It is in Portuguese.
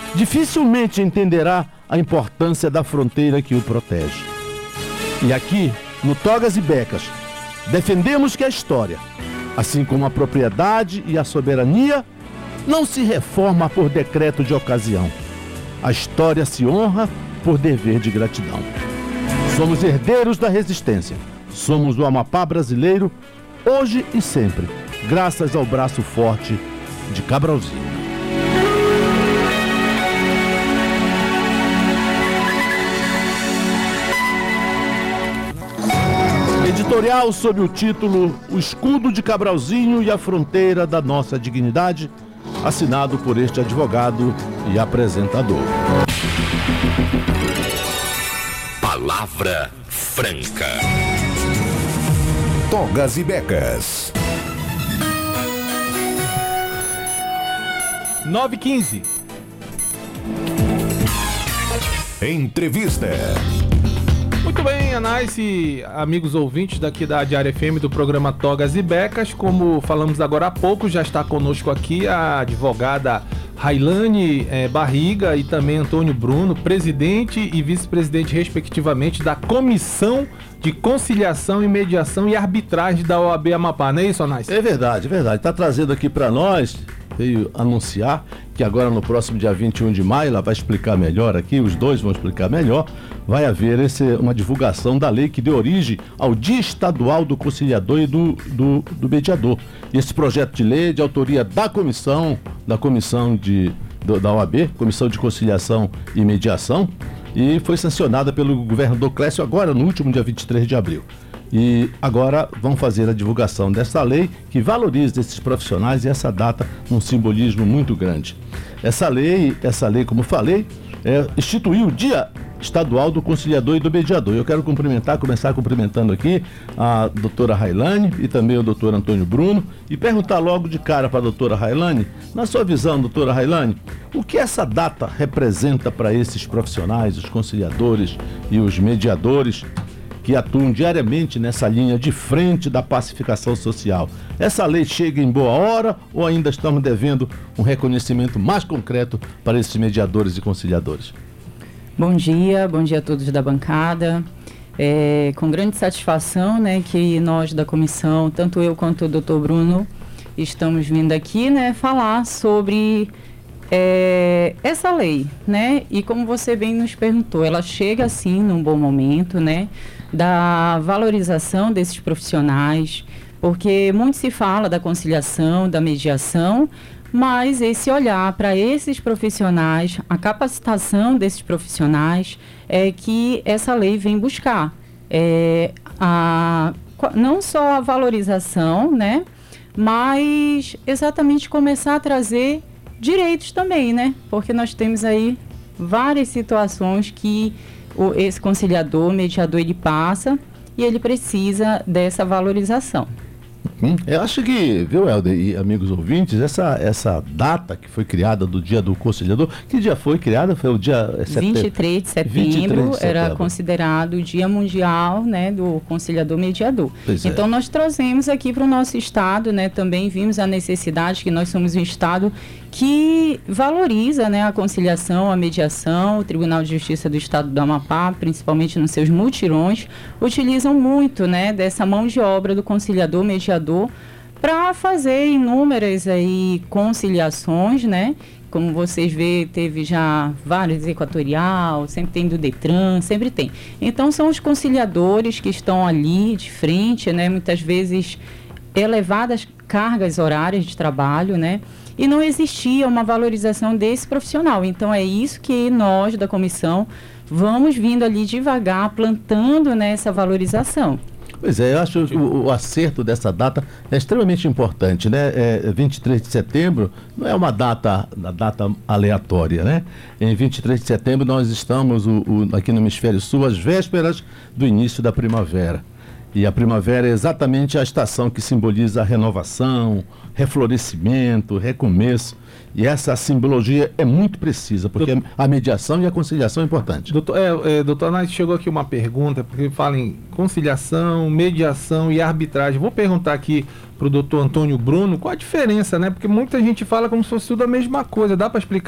dificilmente entenderá a importância da fronteira que o protege. E aqui, no Togas e Becas, defendemos que a história, assim como a propriedade e a soberania, não se reforma por decreto de ocasião. A história se honra por dever de gratidão. Somos herdeiros da resistência. Somos o Amapá brasileiro, hoje e sempre, graças ao braço forte de Cabralzinho. Editorial sob o título O Escudo de Cabralzinho e a Fronteira da Nossa Dignidade, assinado por este advogado e apresentador. Palavra Franca. Togas e Becas. 9h15. Entrevista. Muito bem, Anais, amigos ouvintes daqui da Diária FM do programa Togas e Becas. Como falamos agora há pouco, já está conosco aqui a advogada Railane Barriga e também Antônio Bruno, presidente e vice-presidente, respectivamente, da Comissão de Conciliação e Mediação e Arbitragem da OAB Amapá. Não é isso, Anais? É verdade, é verdade. Está trazendo aqui para nós, veio anunciar que agora no próximo dia 21 de maio, ela vai explicar melhor aqui, os dois vão explicar melhor, vai haver uma divulgação da lei que deu origem ao Dia Estadual do Conciliador e do Mediador. E esse projeto de lei é de autoria da comissão da OAB, Comissão de Conciliação e Mediação, e foi sancionada pelo governador Clécio agora no último dia 23 de abril. E agora vão fazer a divulgação dessa lei que valoriza esses profissionais e essa data num simbolismo muito grande. Essa lei, como falei, instituiu o Dia Estadual do Conciliador e do Mediador. Eu quero começar cumprimentando aqui a doutora Railane e também o doutor Antônio Bruno e perguntar logo de cara para a doutora Railane, na sua visão, doutora Railane, o que essa data representa para esses profissionais, os conciliadores e os mediadores que atuam diariamente nessa linha de frente da pacificação social? Essa lei chega em boa hora ou ainda estamos devendo um reconhecimento mais concreto para esses mediadores e conciliadores? Bom dia a todos da bancada. Com grande satisfação, né, que nós da comissão, tanto eu quanto o doutor Bruno, estamos vindo aqui, né, falar sobre essa lei, né? E como você bem nos perguntou, ela chega assim num bom momento, né, da valorização desses profissionais, porque muito se fala da conciliação, da mediação, mas esse olhar para esses profissionais, a capacitação desses profissionais é que essa lei vem buscar. Não só a valorização, né, mas exatamente começar a trazer direitos também, né? Porque nós temos aí várias situações que esse conciliador, mediador, ele passa e ele precisa dessa valorização. Eu acho que, viu, Helder e amigos ouvintes, essa data que foi criada do Dia do Conciliador, que dia foi criada? Foi o dia 23 de setembro, era considerado o Dia Mundial, né, do Conciliador Mediador. Então nós trazemos aqui para o nosso estado, né, também vimos a necessidade que nós somos um estado que valoriza, né, a conciliação, a mediação. O Tribunal de Justiça do Estado do Amapá, principalmente nos seus mutirões, utilizam muito, né, dessa mão de obra do conciliador, mediador, para fazer inúmeras aí conciliações, né? Como vocês vê, teve já vários equatorial, sempre tem do Detran, sempre tem. Então são os conciliadores que estão ali de frente, né, muitas vezes elevadas cargas horárias de trabalho, né? E não existia uma valorização desse profissional. Então é isso que nós da comissão vamos vindo ali devagar, plantando nessa valorização. Pois é, eu acho que o acerto dessa data é extremamente importante, né? 23 de setembro não é uma data aleatória, né? Em 23 de setembro nós estamos aqui no Hemisfério Sul às vésperas do início da primavera. E a primavera é exatamente a estação que simboliza a renovação, reflorescimento, recomeço. E essa simbologia é muito precisa, porque a mediação e a conciliação é importante. Doutor Anais, chegou aqui uma pergunta, porque fala em conciliação, mediação e arbitragem. Vou perguntar aqui para o doutor Antônio Bruno qual a diferença, né? Porque muita gente fala como se fosse tudo a mesma coisa. Dá para explicar